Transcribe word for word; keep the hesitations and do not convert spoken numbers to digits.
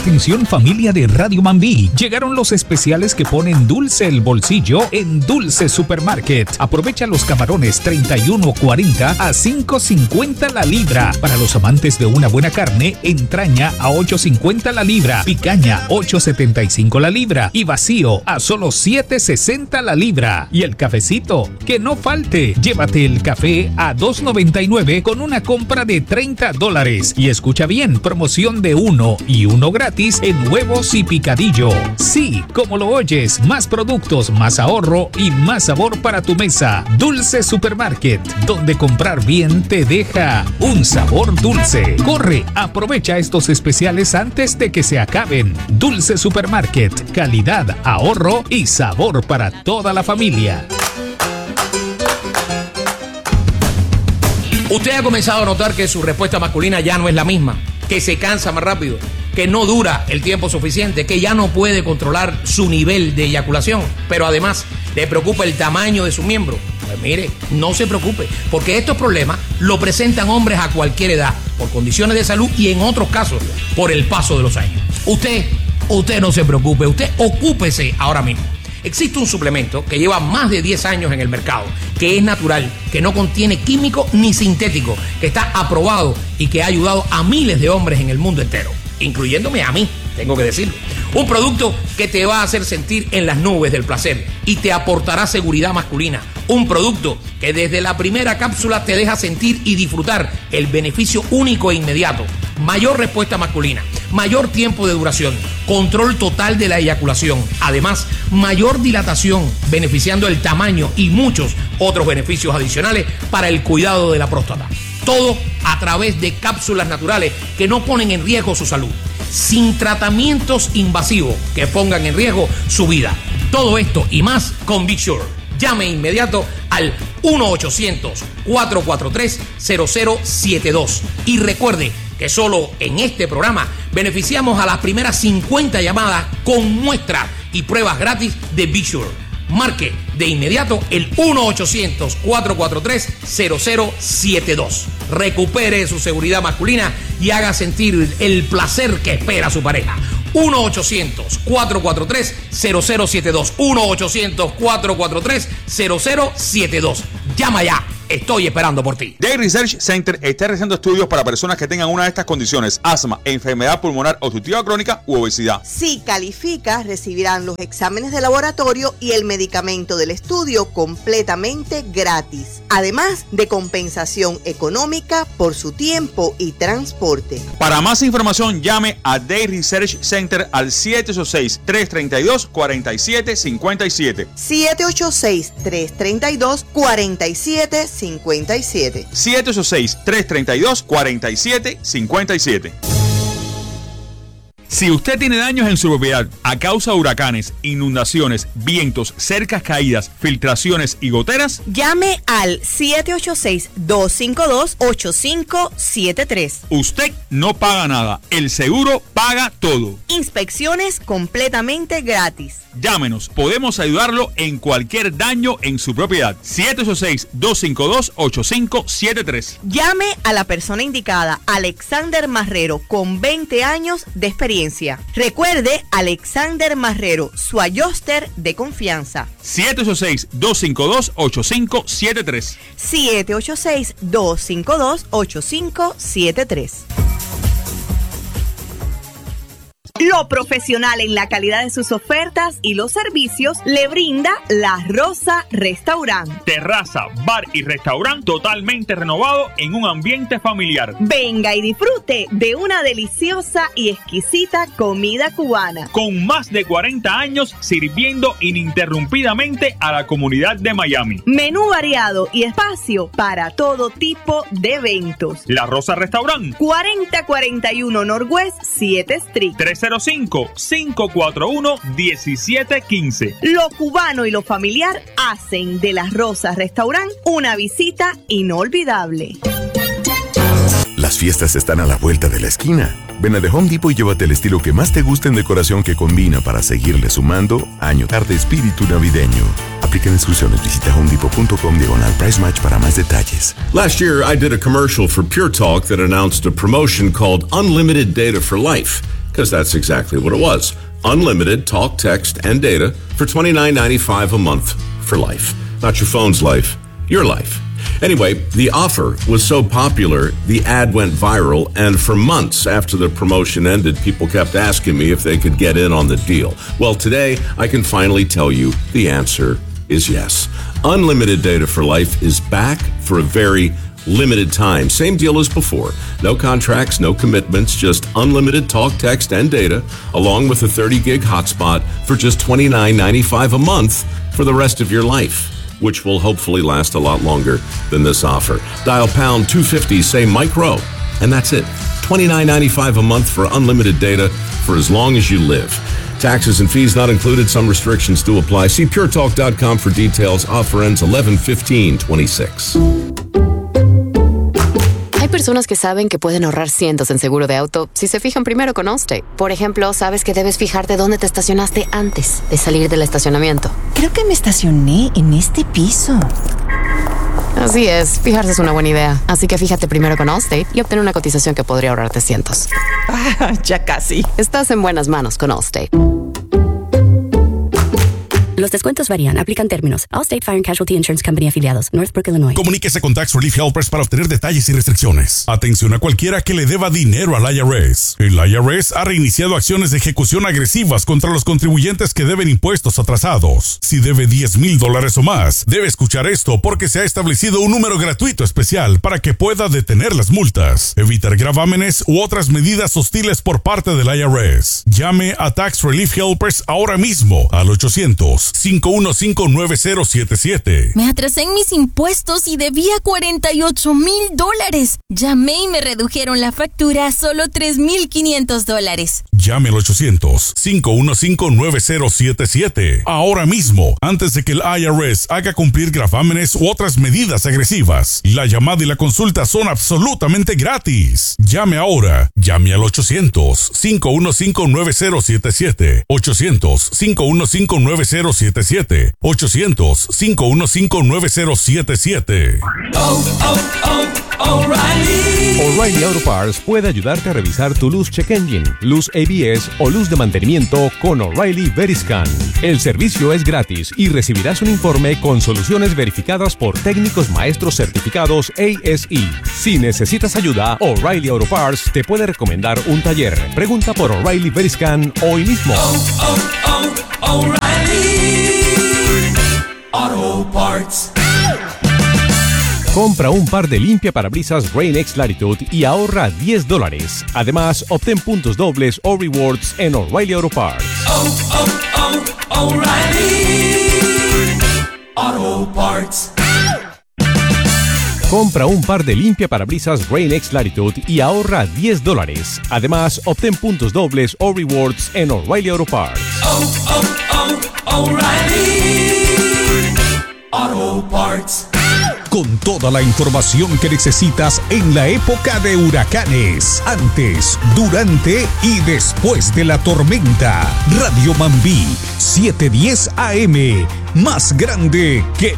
Atención familia de Radio Mambí, llegaron los especiales que ponen dulce el bolsillo en Dulce Supermarket. Aprovecha los camarones treinta y uno cuarenta a cinco cincuenta la libra. Para los amantes de una buena carne, entraña a ocho cincuenta la libra, picaña ocho setenta y cinco la libra y vacío a solo siete sesenta la libra. Y el cafecito, que no falte. Llévate el café a dos noventa y nueve con una compra de treinta dólares. Y escucha bien, promoción de uno y uno gratis en huevos y picadillo. Sí, como lo oyes, más productos, más ahorro y más sabor para tu mesa. Dulce Supermarket, donde comprar bien te deja un sabor dulce. Corre, aprovecha estos especiales antes de que se acaben. Dulce Supermarket, calidad, ahorro y sabor para toda la familia. Usted ha comenzado a notar que su respuesta masculina ya no es la misma, que se cansa más rápido, que no dura el tiempo suficiente, que ya no puede controlar su nivel de eyaculación, pero además le preocupa el tamaño de su miembro. Pues mire, no se preocupe, porque estos problemas lo presentan hombres a cualquier edad, por condiciones de salud y en otros casos, por el paso de los años. Usted, usted no se preocupe, usted ocúpese ahora mismo. Existe un suplemento que lleva más de diez años en el mercado, que es natural, que no contiene químico ni sintético, que está aprobado y que ha ayudado a miles de hombres en el mundo entero, incluyéndome a mí, tengo que decirlo. Un producto que te va a hacer sentir en las nubes del placer y te aportará seguridad masculina. Un producto que desde la primera cápsula te deja sentir y disfrutar el beneficio único e inmediato. Mayor respuesta masculina, mayor tiempo de duración, control total de la eyaculación, además mayor dilatación, beneficiando el tamaño y muchos otros beneficios adicionales para el cuidado de la próstata. Todo a través de cápsulas naturales que no ponen en riesgo su salud, sin tratamientos invasivos que pongan en riesgo su vida. Todo esto y más con Be Sure. Llame inmediato al uno ochocientos, cuatro cuatro tres, cero cero siete dos y recuerde que solo en este programa beneficiamos a las primeras cincuenta llamadas con muestras y pruebas gratis de Be Sure. Marque de inmediato el uno ochocientos, cuatro cuatro tres, cero cero siete dos. Recupere su seguridad masculina y haga sentir el placer que espera su pareja. uno ochocientos, cuatro cuatro tres, cero cero siete dos. uno ochocientos, cuatro cuatro tres, cero cero siete dos. Llama ya. Estoy esperando por ti. Day Research Center está realizando estudios para personas que tengan una de estas condiciones: asma, enfermedad pulmonar obstructiva crónica u obesidad. Si califica, recibirán los exámenes de laboratorio y el medicamento del estudio completamente gratis, además de compensación económica por su tiempo y transporte. Para más información, llame a Day Research Center al siete ocho seis, tres tres dos, cuatro siete cinco siete. siete ocho seis, tres tres dos, cuatro siete cincuenta y siete. siete ocho seis, tres tres dos, cuatro siete cinco siete. Si usted tiene daños en su propiedad a causa de huracanes, inundaciones, vientos, cercas caídas, filtraciones y goteras, llame al siete ocho seis, dos cinco dos, ocho cinco siete tres. Usted no paga nada, el seguro paga todo. Inspecciones completamente gratis. Llámenos, podemos ayudarlo en cualquier daño en su propiedad. siete ocho seis, dos cinco dos, ocho cinco siete tres. Llame a la persona indicada, Alexander Marrero, con veinte años de experiencia. Recuerde, Alexander Marrero, su adjuster de confianza. siete ocho seis, dos cinco dos, ocho cinco siete tres. siete ocho seis, dos cinco dos, ocho cinco siete tres. Lo profesional en la calidad de sus ofertas y los servicios le brinda La Rosa Restaurant. Terraza, bar y restaurante totalmente renovado en un ambiente familiar. Venga y disfrute de una deliciosa y exquisita comida cubana. Con más de cuarenta años sirviendo ininterrumpidamente a la comunidad de Miami. Menú variado y espacio para todo tipo de eventos. La Rosa Restaurant. cuarenta cuarenta y uno Northwest siete Street. tres cero cinco, cinco cuatro uno, uno siete uno cinco. Lo cubano y lo familiar hacen de La Rosa Restaurant una visita inolvidable. Las fiestas están a la vuelta de la esquina. Ven a The Home Depot y llévate el estilo que más te guste en decoración que combina para seguirle sumando año tarde espíritu navideño. Aplican exclusiones. Visita homedepot.com diagonal price match para más detalles. Last year, I did a commercial for Pure Talk that announced a promotion called Unlimited Data for Life. Because that's exactly what it was. Unlimited talk, text, and data for twenty-nine ninety-five a month for life. Not your phone's life, your life. Anyway, the offer was so popular, the ad went viral, and for months after the promotion ended, people kept asking me if they could get in on the deal. Well, today, I can finally tell you the answer is yes. Unlimited data for life is back for a very limited time. Same deal as before. No contracts, no commitments, just unlimited talk, text, and data, along with a thirty gig hotspot for just twenty-nine ninety-five a month for the rest of your life, which will hopefully last a lot longer than this offer. Dial pound two fifty, say Mike Rowe, and that's it. twenty-nine ninety-five a month for unlimited data for as long as you live. Taxes and fees not included. Some restrictions do apply. See pure talk dot com for details. Offer ends eleven fifteen twenty-six. Hay personas que saben que pueden ahorrar cientos en seguro de auto si se fijan primero con Allstate. Por ejemplo, sabes que debes fijarte dónde te estacionaste antes de salir del estacionamiento. Creo que me estacioné en este piso. Así es, fijarse es una buena idea. Así que fíjate primero con Allstate y obtén una cotización que podría ahorrarte cientos. Ah, ya casi. Estás en buenas manos con Allstate. Los descuentos varían. Aplican términos. Allstate Fire and Casualty Insurance Company afiliados. Northbrook, Illinois. Comuníquese con Tax Relief Helpers para obtener detalles y restricciones. Atención a cualquiera que le deba dinero al I R S. El I R S ha reiniciado acciones de ejecución agresivas contra los contribuyentes que deben impuestos atrasados. Si debe diez mil dólares o más, debe escuchar esto porque se ha establecido un número gratuito especial para que pueda detener las multas, evitar gravámenes u otras medidas hostiles por parte del I R S. Llame a Tax Relief Helpers ahora mismo al ochocientos, cinco uno cinco, nueve cero siete siete. Me atrasé en mis impuestos y debía cuarenta y ocho mil dólares. Llamé y me redujeron la factura a solo tres mil quinientos dólares. Llame al ochocientos, cinco uno cinco, nueve cero siete siete. Ahora mismo, antes de que el I R S haga cumplir gravámenes u otras medidas agresivas. La llamada y la consulta son absolutamente gratis. Llame ahora. Llame al ochocientos, cinco uno cinco, nueve cero siete siete. ochocientos, cinco uno cinco, nueve cero siete siete. ochocientos, cinco uno cinco, nueve cero siete siete. Oh, oh, oh, O'Reilly. O'Reilly Auto Parts puede ayudarte a revisar tu luz check engine, luz A B S o luz de mantenimiento con O'Reilly Veriscan. El servicio es gratis y recibirás un informe con soluciones verificadas por técnicos maestros certificados A S E. Si necesitas ayuda, O'Reilly Auto Parts te puede recomendar un taller. Pregunta por O'Reilly Veriscan hoy mismo. Oh, oh, oh, O'Reilly Auto Parts. Compra un par de limpiaparabrisas Rain-X Latitude y ahorra diez dólares. Además, obtén puntos dobles o rewards en O'Reilly Auto Parts. Oh, oh, oh, O'Reilly Auto Parts. Compra un par de limpiaparabrisas Rain-X Latitude y ahorra diez dólares. Además, obtén puntos dobles o rewards en O'Reilly Auto Parts. Oh, oh, oh, O'Reilly Auto Parts. Con toda la información que necesitas en la época de huracanes, antes, durante y después de la tormenta. Radio Mambí, setecientos diez A M, más grande que